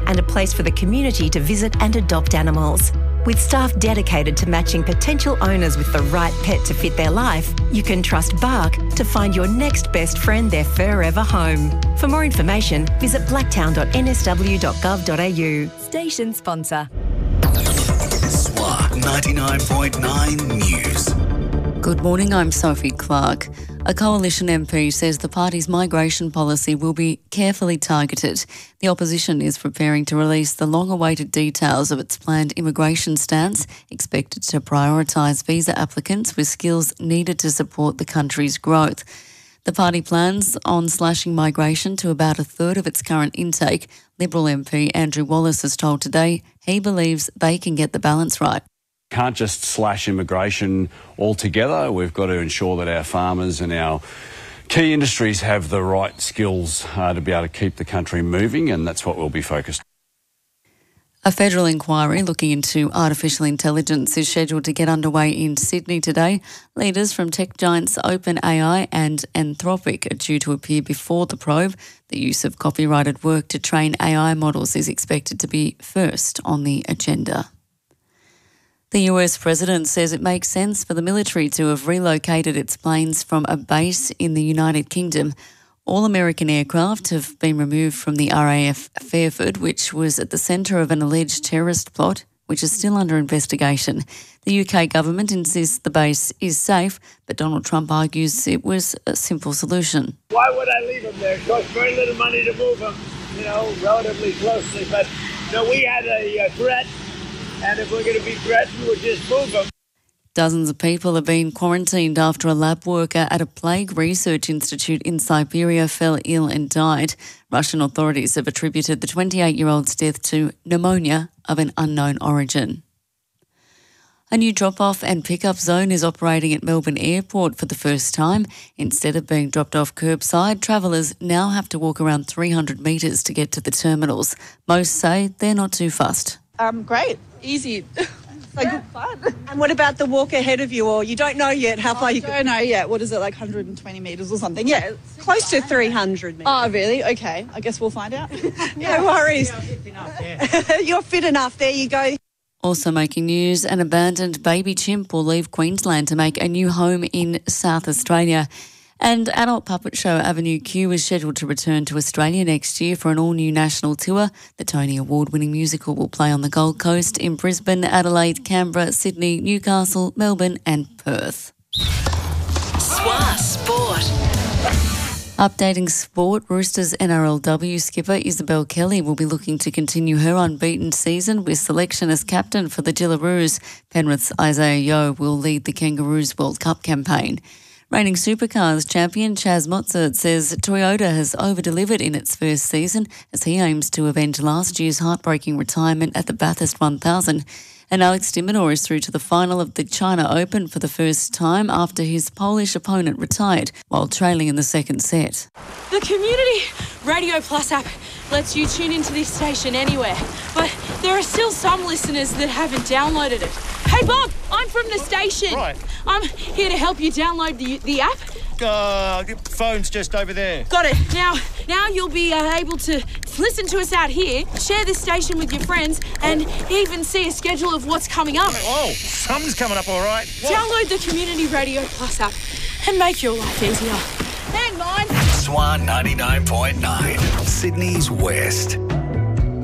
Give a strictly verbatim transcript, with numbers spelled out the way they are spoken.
and a place for the community to visit and adopt animals. With staff dedicated to matching potential owners with the right pet to fit their life, you can trust Bark to find your next best friend their forever home. For more information, visit blacktown dot n s w dot gov dot a u. Station sponsor. S W A ninety-nine point nine News. Good morning, I'm Sophie Clark. A Coalition M P says the party's migration policy will be carefully targeted. The opposition is preparing to release the long-awaited details of its planned immigration stance, expected to prioritise visa applicants with skills needed to support the country's growth. The party plans on slashing migration to about a third of its current intake. Liberal M P Andrew Wallace has told Today he believes they can get the balance right. Can't just slash immigration altogether. We've got to ensure that our farmers and our key industries have the right skills uh, to be able to keep the country moving, and that's what we'll be focused on. A federal inquiry looking into artificial intelligence is scheduled to get underway in Sydney today. Leaders from tech giants OpenAI and Anthropic are due to appear before the probe. The use of copyrighted work to train A I models is expected to be first on the agenda. The U S president says it makes sense for the military to have relocated its planes from a base in the United Kingdom. All American aircraft have been removed from the R A F Fairford, which was at the centre of an alleged terrorist plot, which is still under investigation. The U K government insists the base is safe, but Donald Trump argues it was a simple solution. Why would I leave them there? It costs very little money to move them, you know, relatively closely. But, you know, we had a, a threat. And if we're going to be threatened, we'll just move them. Dozens of people have been quarantined after a lab worker at a plague research institute in Siberia fell ill and died. Russian authorities have attributed the twenty-eight-year-old's death to pneumonia of an unknown origin. A new drop-off and pick-up zone is operating at Melbourne Airport for the first time. Instead of being dropped off curbside, travellers now have to walk around three hundred metres to get to the terminals. Most say they're not too fussed. Um, great. Easy. So yeah. Good fun. And what about the walk ahead of you, or you don't know yet how far oh, you I don't know yet. What is it, like one hundred twenty metres or something? Yeah, close to three hundred metres. Oh, really? Okay. I guess we'll find out. Yeah. No worries. Yeah, fit enough, yeah. You're fit enough. There you go. Also making news, an abandoned baby chimp will leave Queensland to make a new home in South Australia. And adult puppet show Avenue Q is scheduled to return to Australia next year for an all-new national tour. The Tony Award-winning musical will play on the Gold Coast, in Brisbane, Adelaide, Canberra, Sydney, Newcastle, Melbourne and Perth. S W A Sport. Updating sport, Roosters N R L W skipper Isabel Kelly will be looking to continue her unbeaten season with selection as captain for the Jillaroos. Penrith's Isaiah Yeo will lead the Kangaroos World Cup campaign. Reigning Supercars champion Chaz Mozart says Toyota has over-delivered in its first season as he aims to avenge last year's heartbreaking retirement at the Bathurst one thousand. And Alex de Minaur is through to the final of the China Open for the first time after his Polish opponent retired while trailing in the second set. The Community Radio Plus app lets you tune into this station anywhere, but there are still some listeners that haven't downloaded it. Hey Bob, I'm from the station. Right. I'm here to help you download the the app. Uh, the phone's just over there. Got it. Now, now you'll be uh, able to listen to us out here, share this station with your friends, and even see a schedule of what's coming up. Oh, something's coming up, all right. What? Download the Community Radio Plus app and make your life easier. Hang on. S W A ninety-nine point nine, Sydney's West.